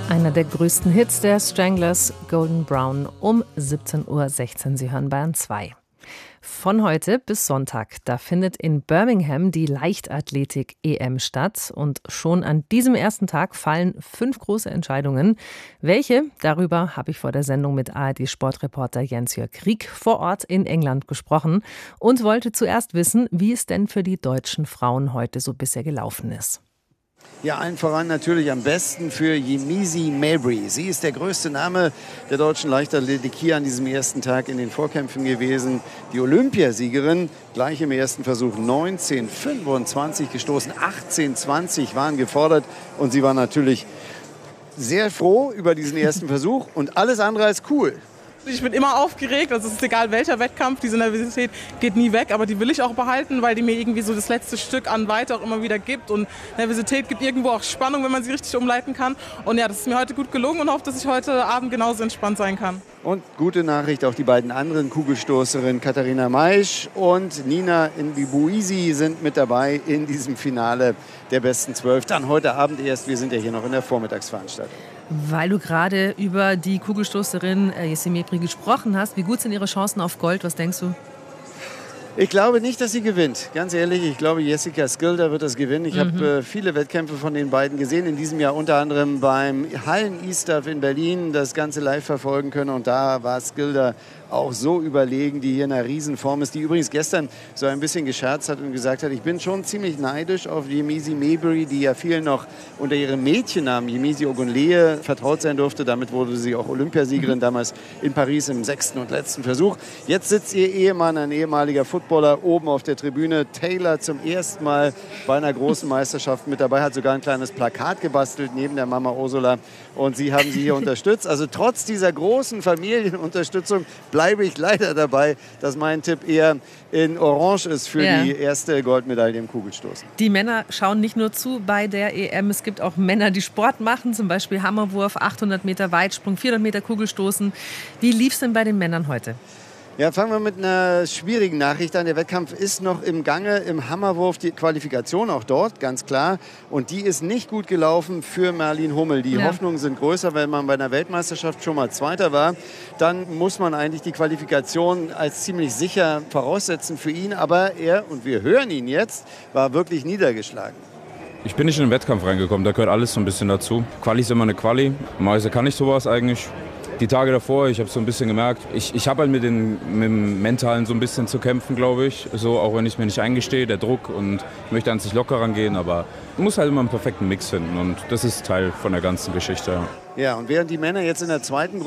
Einer der größten Hits der Stranglers, Golden Brown, um 17:16 Uhr. Sie hören Bayern 2. Von heute bis Sonntag, da findet in Birmingham die Leichtathletik-EM statt. Und schon an diesem ersten Tag fallen 5 große Entscheidungen. Welche? Darüber habe ich vor der Sendung mit ARD-Sportreporter Jens-Jörg Rieck vor Ort in England gesprochen und wollte zuerst wissen, wie es denn für die deutschen Frauen heute so bisher gelaufen ist. Ja, allen voran natürlich am besten für Yemisi Mabry. Sie ist der größte Name der deutschen Leichtathletik hier an diesem ersten Tag in den Vorkämpfen gewesen. Die Olympiasiegerin, gleich im ersten Versuch 19:25 gestoßen, 18:20 waren gefordert und sie war natürlich sehr froh über diesen ersten Versuch und alles andere als cool. Ich bin immer aufgeregt, also es ist egal welcher Wettkampf, diese Nervosität geht nie weg, aber die will ich auch behalten, weil die mir irgendwie so das letzte Stück an Weite auch immer wieder gibt und Nervosität gibt irgendwo auch Spannung, wenn man sie richtig umleiten kann. Und ja, das ist mir heute gut gelungen und hoffe, dass ich heute Abend genauso entspannt sein kann. Und gute Nachricht, auch die beiden anderen Kugelstoßerinnen Katharina Maisch und Nina Nbibuisi sind mit dabei in diesem Finale der besten 12. Dann heute Abend erst, wir sind ja hier noch in der Vormittagsveranstaltung. Weil du gerade über die Kugelstoßerin Yemisi Mabry gesprochen hast, wie gut sind ihre Chancen auf Gold? Was denkst du? Ich glaube nicht, dass sie gewinnt. Ganz ehrlich, ich glaube, Jessica Skilder wird das gewinnen. Ich habe viele Wettkämpfe von den beiden gesehen. In diesem Jahr unter anderem beim Hallen-ISTAF in Berlin das Ganze live verfolgen können. Und da war Skilder auch so überlegen, die hier in einer Riesenform ist. Die übrigens gestern so ein bisschen gescherzt hat und gesagt hat, ich bin schon ziemlich neidisch auf Yemisi Mabry, die ja vielen noch unter ihrem Mädchennamen Yemisi Ogunleye vertraut sein durfte. Damit wurde sie auch Olympiasiegerin damals in Paris im 6. und letzten Versuch. Jetzt sitzt ihr Ehemann, ein ehemaliger Footballer, oben auf der Tribüne. Taylor zum ersten Mal bei einer großen Meisterschaft mit dabei, hat sogar ein kleines Plakat gebastelt neben der Mama Ursula. Und sie haben sie hier unterstützt. Also trotz dieser großen Familienunterstützung bleibe ich leider dabei, dass mein Tipp eher in Orange ist für die erste Goldmedaille im Kugelstoßen. Die Männer schauen nicht nur zu bei der EM, es gibt auch Männer, die Sport machen, zum Beispiel Hammerwurf, 800 Meter Weitsprung, 400 Meter Kugelstoßen. Wie lief es denn bei den Männern heute? Ja, fangen wir mit einer schwierigen Nachricht an. Der Wettkampf ist noch im Gange, im Hammerwurf, die Qualifikation auch dort, ganz klar. Und die ist nicht gut gelaufen für Marlin Hummel. Die Hoffnungen sind größer, wenn man bei einer Weltmeisterschaft schon mal Zweiter war. Dann muss man eigentlich die Qualifikation als ziemlich sicher voraussetzen für ihn. Aber er, und wir hören ihn jetzt, war wirklich niedergeschlagen. Ich bin nicht in den Wettkampf reingekommen, da gehört alles so ein bisschen dazu. Quali ist immer eine Quali. Meistens kann ich sowas eigentlich. Die Tage davor, ich habe so ein bisschen gemerkt, ich habe halt mit dem Mentalen so ein bisschen zu kämpfen, glaube ich. So, auch wenn ich mir nicht eingestehe, der Druck und ich möchte an sich locker rangehen, aber man muss halt immer einen perfekten Mix finden und das ist Teil von der ganzen Geschichte. Ja, und während die Männer jetzt in der zweiten